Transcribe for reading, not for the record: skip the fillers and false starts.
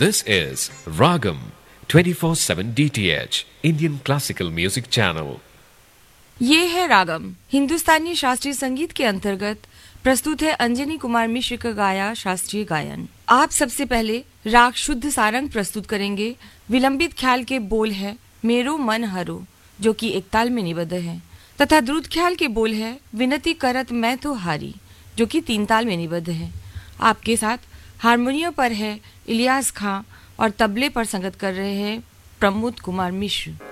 This is Ragam 24/7 DTH Indian Classical Music Channel. ये है रागम, हिंदुस्तानी शास्त्रीय संगीत के अंतर्गत प्रस्तुत है अंजनी कुमार मिश्र का गाया शास्त्रीय गायन। आप सबसे पहले राग शुद्ध सारंग प्रस्तुत करेंगे। विलंबित ख्याल के बोल है मेरो मन हरो, जो कि एक ताल में निबद्ध है, तथा द्रुत ख्याल के बोल है विनती करत मैं तो हारी, जो कि 3 ताल में निबद्ध है। आपके साथ हारमोनियम पर है इलियास खां और तबले पर संगत कर रहे हैं प्रमोद कुमार मिश्र।